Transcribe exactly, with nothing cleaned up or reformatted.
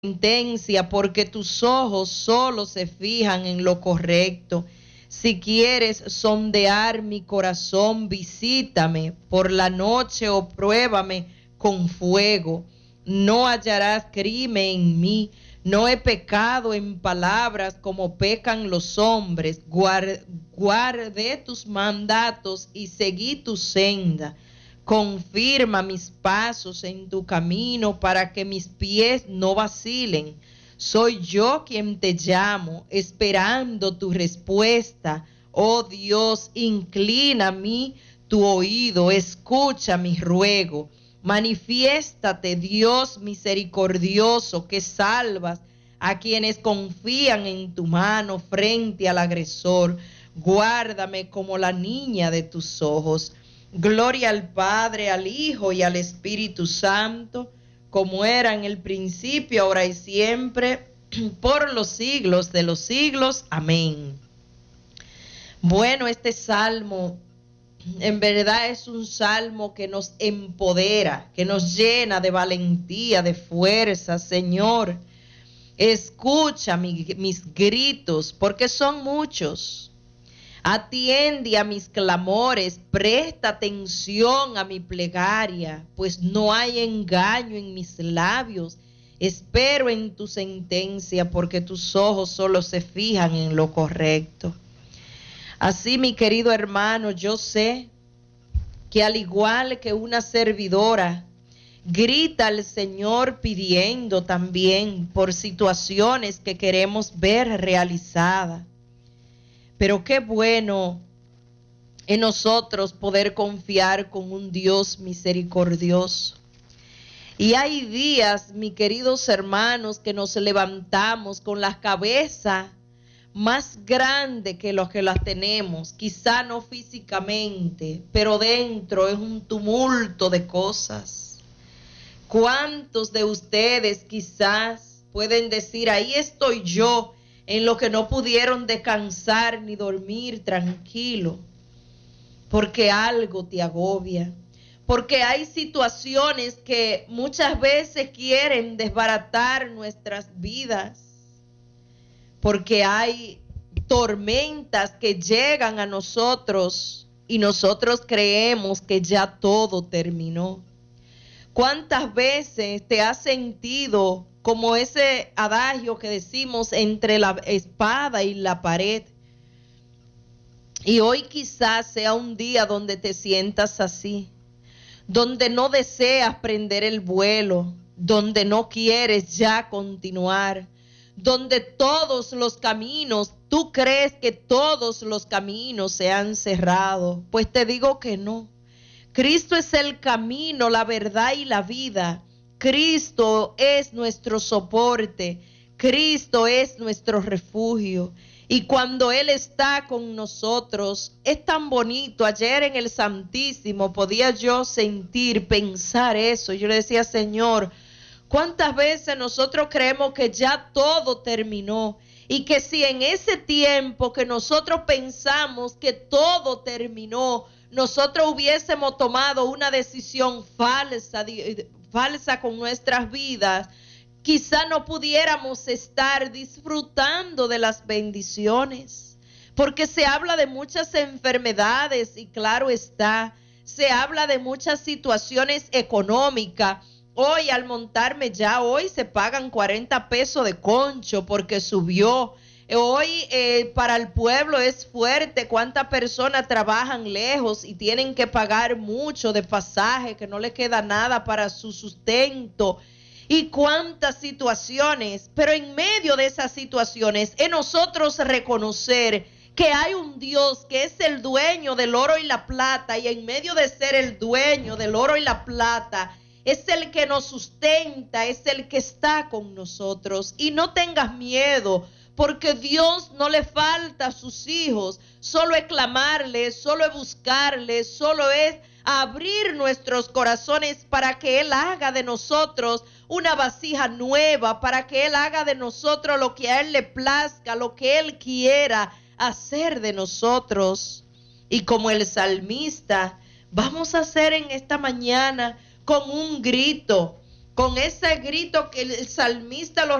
sentencia, porque tus ojos solo se fijan en lo correcto. Si quieres sondear mi corazón, visítame por la noche o pruébame con fuego. No hallarás crimen en mí. No he pecado en palabras como pecan los hombres. Guard, guardé tus mandatos y seguí tu senda. Confirma mis pasos en tu camino para que mis pies no vacilen. Soy yo quien te llamo, esperando tu respuesta. Oh Dios, inclina a mí tu oído, escucha mi ruego. Manifiéstate, Dios misericordioso, que salvas a quienes confían en tu mano frente al agresor. Guárdame como la niña de tus ojos. Gloria al Padre, al Hijo y al Espíritu Santo, como era en el principio, ahora y siempre, por los siglos de los siglos. Amén. Bueno, este salmo en verdad es un salmo que nos empodera, que nos llena de valentía, de fuerza. Señor, escucha mi, mis gritos, porque son muchos. Atiende a mis clamores, presta atención a mi plegaria, pues no hay engaño en mis labios. Espero en tu sentencia, porque tus ojos solo se fijan en lo correcto. Así, mi querido hermano, yo sé que al igual que una servidora, grita al Señor pidiendo también por situaciones que queremos ver realizadas. Pero qué bueno en nosotros poder confiar con un Dios misericordioso. Y hay días, mis queridos hermanos, que nos levantamos con la cabeza más grande que los que las tenemos, quizá no físicamente, pero dentro es un tumulto de cosas. ¿Cuántos de ustedes quizás pueden decir, ahí estoy yo, en lo que no pudieron descansar ni dormir tranquilo, porque algo te agobia, porque hay situaciones que muchas veces quieren desbaratar nuestras vidas, porque hay tormentas que llegan a nosotros y nosotros creemos que ya todo terminó. ¿Cuántas veces te has sentido como ese adagio que decimos entre la espada y la pared? Y hoy quizás sea un día donde te sientas así, donde no deseas prender el vuelo, donde no quieres ya continuar, donde todos los caminos, tú crees que todos los caminos se han cerrado. Pues te digo que no. Cristo es el camino, la verdad y la vida. Cristo es nuestro soporte, Cristo es nuestro refugio. Y cuando Él está con nosotros, es tan bonito. Ayer en el Santísimo podía yo sentir, pensar eso. Yo le decía, Señor, ¿cuántas veces nosotros creemos que ya todo terminó? Y que si en ese tiempo que nosotros pensamos que todo terminó, nosotros hubiésemos tomado una decisión falsa, falsa con nuestras vidas, quizá no pudiéramos estar disfrutando de las bendiciones, porque se habla de muchas enfermedades y claro está, se habla de muchas situaciones económicas. Hoy al montarme ya, hoy se pagan cuarenta pesos de concho porque subió. Hoy eh, para el pueblo es fuerte, cuántas personas trabajan lejos y tienen que pagar mucho de pasaje, que no le queda nada para su sustento. Y cuántas situaciones, pero en medio de esas situaciones es nosotros reconocer que hay un Dios que es el dueño del oro y la plata, y en medio de ser el dueño del oro y la plata, es el que nos sustenta, es el que está con nosotros. Y no tengas miedo, porque Dios no le falta a sus hijos. Solo es clamarle, solo es buscarle, solo es abrir nuestros corazones para que Él haga de nosotros una vasija nueva, para que Él haga de nosotros lo que a Él le plazca, lo que Él quiera hacer de nosotros. Y como el salmista, vamos a hacer en esta mañana con un grito, con ese grito que el salmista lo